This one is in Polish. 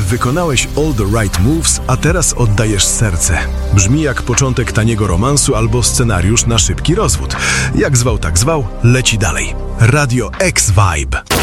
wykonałeś all the right moves, a teraz oddajesz serce. Brzmi jak początek taniego romansu albo scenariusz na szybki rozwód. Jak zwał, tak zwał, leci dalej. Radio X Vibe.